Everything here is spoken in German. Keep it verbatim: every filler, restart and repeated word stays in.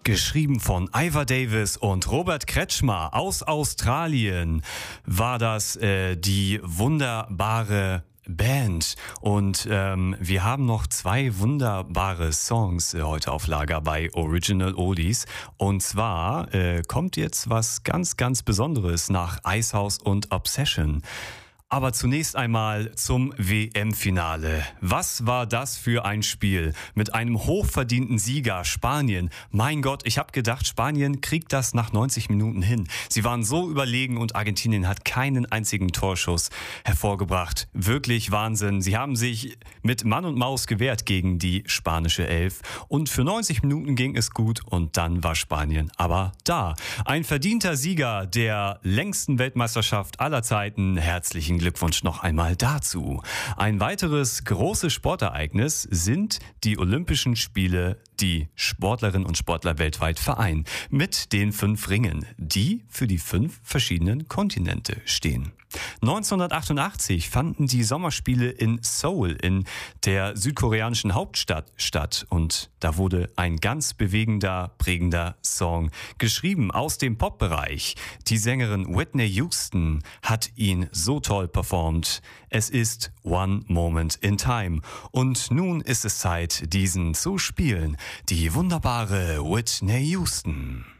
Geschrieben von Ivor Davis und Robert Kretschmer aus Australien war das äh, die wunderbare Band. Und ähm, wir haben noch zwei wunderbare Songs äh, heute auf Lager bei Original Oldies. Und zwar äh, kommt jetzt was ganz, ganz Besonderes nach Icehouse und Obsession. Aber zunächst einmal zum W M-Finale. Was war das für ein Spiel? Mit einem hochverdienten Sieger, Spanien. Mein Gott, ich habe gedacht, Spanien kriegt das nach neunzig Minuten hin. Sie waren so überlegen und Argentinien hat keinen einzigen Torschuss hervorgebracht. Wirklich Wahnsinn. Sie haben sich mit Mann und Maus gewehrt gegen die spanische Elf. Und für neunzig Minuten ging es gut und dann war Spanien aber da. Ein verdienter Sieger der längsten Weltmeisterschaft aller Zeiten. Herzlichen Glückwunsch noch einmal dazu. Ein weiteres großes Sportereignis sind die Olympischen Spiele, die Sportlerinnen und Sportler weltweit vereinen, mit den fünf Ringen, die für die fünf verschiedenen Kontinente stehen. neunzehnhundertachtundachtzig fanden die Sommerspiele in Seoul, in der südkoreanischen Hauptstadt, statt und da wurde ein ganz bewegender, prägender Song geschrieben aus dem Popbereich. Die Sängerin Whitney Houston hat ihn so toll performt. Es ist One Moment in Time und nun ist es Zeit, diesen zu spielen. Die wunderbare Whitney Houston.